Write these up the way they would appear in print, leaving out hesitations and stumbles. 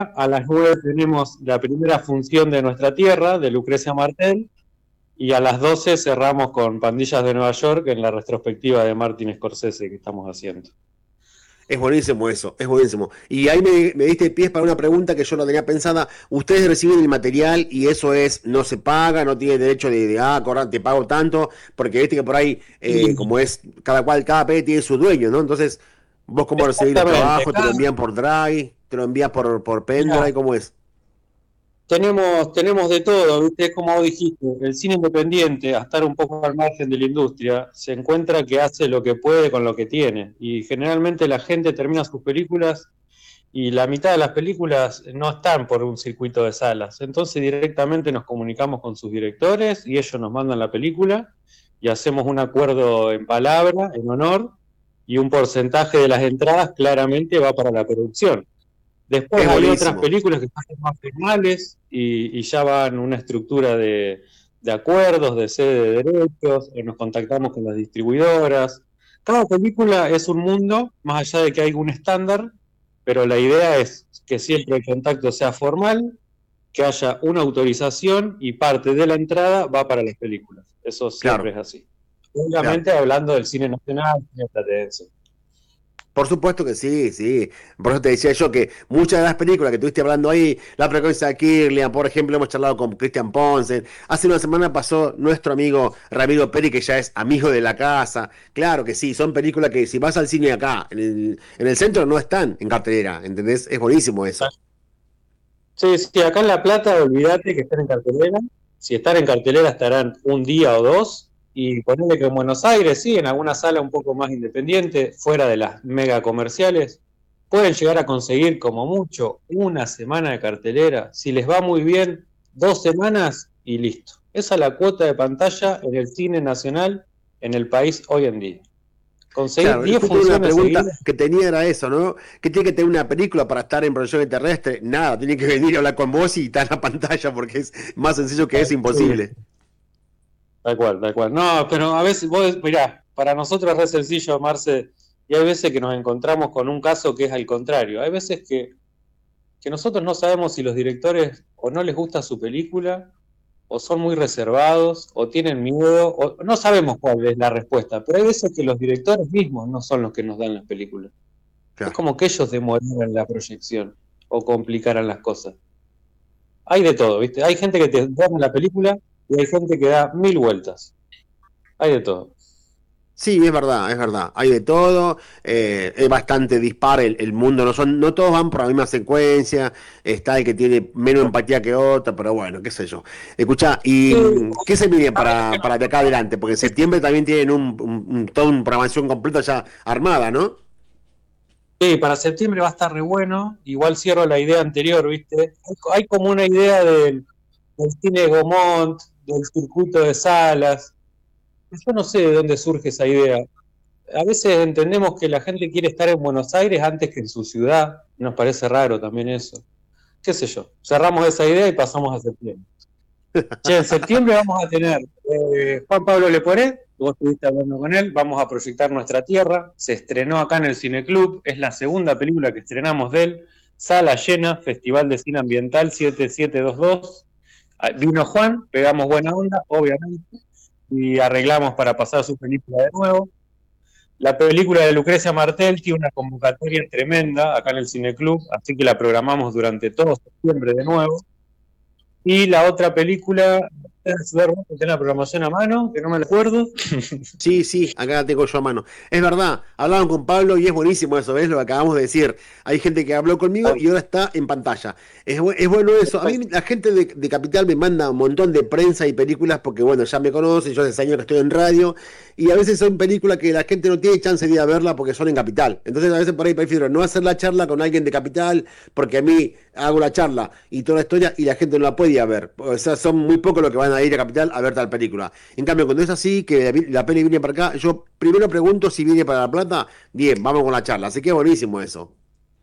a las 9 tenemos la primera función de Nuestra Tierra, de Lucrecia Martel, y a las 12 cerramos con Pandillas de Nueva York en la retrospectiva de Martin Scorsese que estamos haciendo. Es buenísimo eso, es buenísimo. Y ahí me diste pies para una pregunta que yo no tenía pensada. Ustedes reciben el material y eso es, no se paga, no tiene derecho cobrar, te pago tanto, porque viste que por ahí, como es, cada P tiene su dueño, ¿no? Entonces, vos cómo recibís los Exactamente. trabajos, te Acá, lo envían por Drive, te lo envías por mirá, pendrive, ¿cómo es? tenemos de todo, ¿viste? Es como vos dijiste, el cine independiente, a estar un poco al margen de la industria, se encuentra que hace lo que puede con lo que tiene. Y generalmente la gente termina sus películas y la mitad de las películas no están por un circuito de salas. Entonces directamente nos comunicamos con sus directores y ellos nos mandan la película y hacemos un acuerdo en palabra, en honor, y un porcentaje de las entradas claramente va para la producción. Después Es hay otras buenísimo. películas que están más formales y ya van una estructura de acuerdos, de sede de derechos, o nos contactamos con las distribuidoras. Cada película es un mundo, más allá de que hay un estándar, pero la idea es que siempre el contacto sea formal, que haya una autorización y parte de la entrada va para las películas. Eso siempre Claro, es así. claro. Obviamente hablando del cine nacional, cine estadounidense. Por supuesto que sí, sí. Por eso te decía yo que muchas de las películas que estuviste hablando ahí, La frecuencia de Kirlian, por ejemplo, hemos charlado con Christian Ponce. Hace una semana pasó nuestro amigo Ramiro Peri, que ya es amigo de la casa. Claro que sí, son películas que si vas al cine acá, en el centro no están en cartelera, ¿entendés? Es buenísimo eso. Sí, sí, acá en La Plata, olvídate que están en cartelera. Si están en cartelera estarán un día o dos. Y ponele que en Buenos Aires, sí, en alguna sala un poco más independiente, fuera de las mega comerciales, pueden llegar a conseguir como mucho una semana de cartelera. Si les va muy bien, 2 semanas y listo. Esa es la cuota de pantalla en el cine nacional en el país hoy en día. Conseguir Claro, y 10 justo una funciones pregunta seguidas. que tenía era eso, ¿no? ¿Qué tiene que tener una película para estar en proyección terrestre? Nada, tiene que venir a hablar con vos y estar en la pantalla porque es más sencillo que es imposible. Tal cual, tal cual. No, pero a veces, vos, mirá, para nosotros es re sencillo, Marce, y hay veces que nos encontramos con un caso que es al contrario. Hay veces que nosotros no sabemos si los directores o no les gusta su película, o son muy reservados, o tienen miedo, o no sabemos cuál es la respuesta, pero hay veces que los directores mismos no son los que nos dan las películas. Es Claro. como que ellos demoraran la proyección o complicaran las cosas. Hay de todo, ¿viste? Hay gente que te da la película y hay gente que da mil vueltas. Hay de todo. Sí, es verdad, es verdad. Hay de todo, es bastante dispar el mundo, no todos van por la misma secuencia, está el que tiene menos empatía que otro, pero bueno, qué sé yo. Escuchá, ¿y Sí, qué se viene para de acá adelante? Porque en septiembre también tienen toda una programación completa ya armada, ¿no? sí, para septiembre va a estar re bueno. Igual cierro la idea anterior, ¿viste? Hay como una idea del cine de Gaumont, del circuito de salas. Yo no sé de dónde surge esa idea. A veces entendemos que la gente quiere estar en Buenos Aires antes que en su ciudad. Nos parece raro también eso. ¿Qué sé yo? Cerramos esa idea y pasamos a septiembre. Che, en septiembre vamos a tener Juan Pablo Leporé, vos estuviste hablando con él, vamos a proyectar Nuestra Tierra, se estrenó acá en el Cineclub, es la segunda película que estrenamos de él, sala llena, Festival de Cine Ambiental 7722, vino Juan, pegamos buena onda, obviamente, y arreglamos para pasar su película de nuevo. La película de Lucrecia Martel tiene una convocatoria tremenda acá en el Cineclub, así que la programamos durante todo septiembre de nuevo. Y la otra película, ¿tenés la programación a mano? Que no me la acuerdo. Sí, sí, acá la tengo yo a mano. Es verdad, hablaron con Pablo y es buenísimo eso, ¿ves? Lo que acabamos de decir. Hay gente que habló conmigo y ahora está en pantalla. Es bueno eso. A mí la gente de Capital me manda un montón de prensa y películas porque, bueno, ya me conocen, yo hace años que estoy en radio y a veces son películas que la gente no tiene chance de ir a verla porque son en Capital. Entonces a veces por ahí prefiero no hacer la charla con alguien de Capital porque a mí hago la charla y toda la historia y la gente no la puede ir a ver. O sea, son muy pocos los que van a ir a Capital a ver tal película. En cambio, cuando es así, que la peli viene para acá, yo primero pregunto si viene para La Plata, bien, vamos con la charla. Así que es buenísimo eso.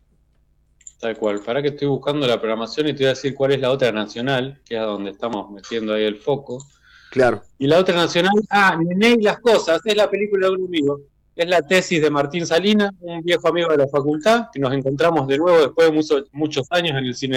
Tal cual. Para que estoy buscando la programación y te voy a decir cuál es la otra nacional, que es a donde estamos metiendo ahí el foco. Claro. Y la otra nacional, Nené y las cosas, es la película de un amigo. Es la tesis de Martín Salina, un viejo amigo de la facultad, que nos encontramos de nuevo después de muchos años en el cine